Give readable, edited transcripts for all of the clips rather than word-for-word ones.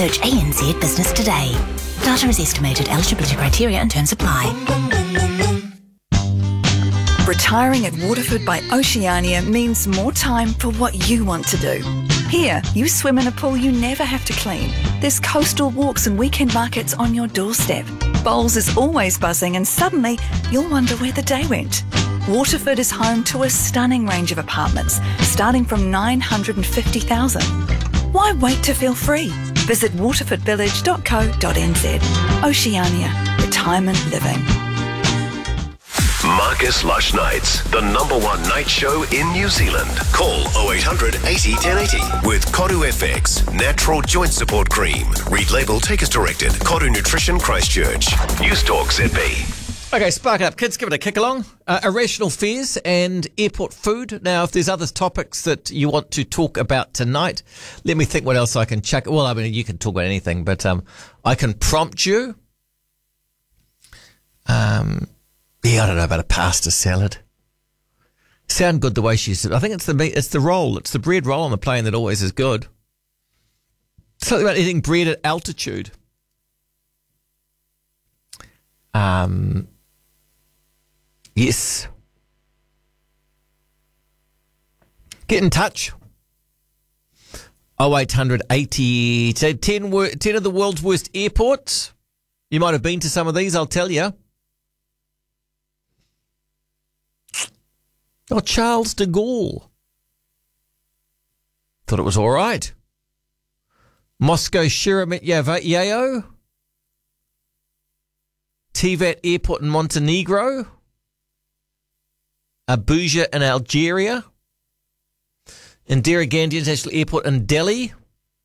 Search ANZ Business today. Data is estimated. Eligibility criteria and terms apply. Retiring at Waterford by Oceania means more time for what you want to do. Here, you swim in a pool you never have to clean. There's coastal walks and weekend markets on your doorstep. Bowls is always buzzing and suddenly you'll wonder where the day went. Waterford is home to a stunning range of apartments, starting from $950,000. Why wait to feel free? Visit waterfordvillage.co.nz. Oceania. Retirement living. Marcus Lush Nights, the #1 night show in New Zealand. Call 0800 80 1080 with Koru FX, natural joint support cream. Read label, take as directed. Koru Nutrition Christchurch. News Talk ZB. Okay, spark it up. Kids, give it a kick along. Irrational fears and airport food. Now, if there's other topics that you want to talk about tonight, let me think what else I can chuck. Well, I mean, you can talk about anything, but I can prompt you. Yeah, I don't know about a pasta salad. Sound good the way she said. I think it's the roll. It's the bread roll on the plane that always is good. Something about eating bread at altitude. Yes. Get in touch. 0800 80 10 of the world's worst airports. You might have been to some of these, I'll tell you. Oh, Charles de Gaulle. Thought it was all right. Moscow Sheremetyevo. Tivat Airport in Montenegro. Abuja in Algeria. Indira Gandhi International Airport in Delhi.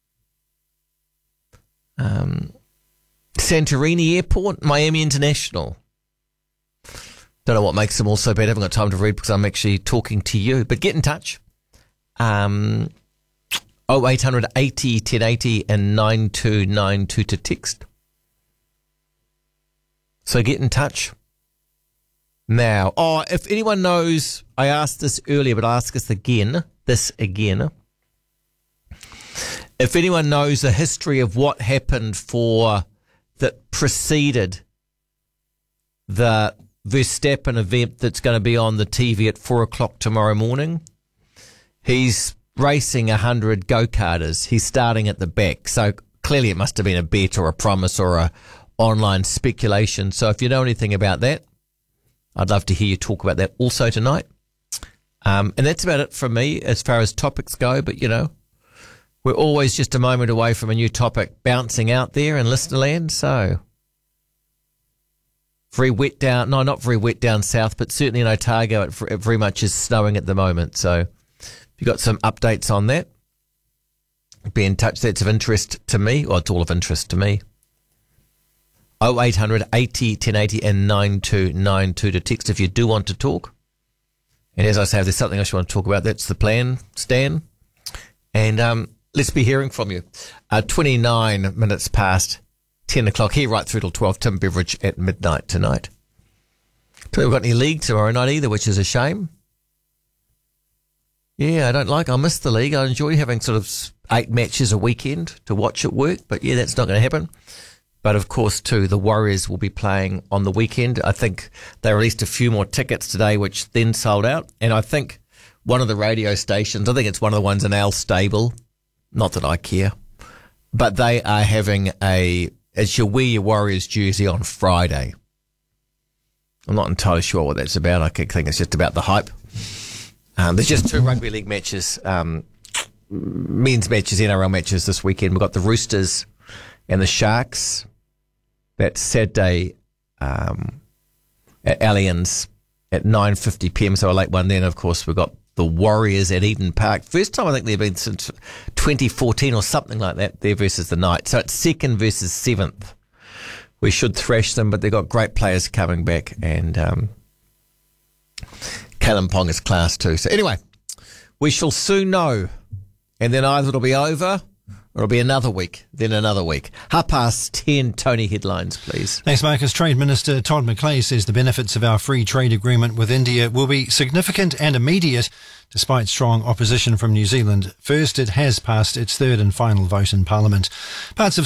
Santorini Airport, Miami International. Don't know what makes them all so bad. I haven't got time to read because I'm actually talking to you. But get in touch. 0800 80 1080 and 9292 to text. So get in touch now. Oh, if anyone knows, I asked this earlier, but I'll ask this again. If anyone knows the history of what happened that preceded the Verstappen event that's going to be on the TV at 4 o'clock tomorrow morning. He's racing 100 go-karters. He's starting at the back. So clearly it must have been a bet or a promise or a online speculation. So if you know anything about that, I'd love to hear you talk about that also tonight. And that's about it from me as far as topics go. But, you know, we're always just a moment away from a new topic bouncing out there in listener land. So not very wet down south, but certainly in Otago it very much is snowing at the moment. So if you've got some updates on that, be in touch. That's of interest to me. Well, it's all of interest to me. 0800 80 1080 and 9292 to text if you do want to talk. And as I say, if there's something else you want to talk about, that's the plan, Stan. And let's be hearing from you. 29 minutes past 10 o'clock here, right through till 12. Tim Beveridge at midnight tonight. Don't think we've got any league tomorrow night either, which is a shame. Yeah, I miss the league. I enjoy having sort of 8 matches a weekend to watch at work. But yeah, that's not going to happen. But of course, too, the Warriors will be playing on the weekend. I think they released a few more tickets today, which then sold out. And I think one of the radio stations, I think it's one of the ones in Al Stable, not that I care, but they are having as you wear your Warriors jersey on Friday. I'm not entirely sure what that's about. I think it's just about the hype. There's just 2 rugby league matches, men's matches, NRL matches this weekend. We've got the Roosters and the Sharks. That's Saturday at Allianz at 9:50 p.m, so a late one. Then, of course, we've got the Warriors at Eden Park. First time I think they've been since 2014 or something like that, there versus the Knights. So it's 2nd versus 7th. We should thrash them, but they've got great players coming back, and Kalen Pong is class too. So anyway, we shall soon know, and then either it'll be over or it'll be another week, then another week. 10:30, Tony, headlines, please. Thanks, Marcus. Trade Minister Todd McClay says the benefits of our free trade agreement with India will be significant and immediate, despite strong opposition from New Zealand. First, it has passed its 3rd and final vote in Parliament. Parts of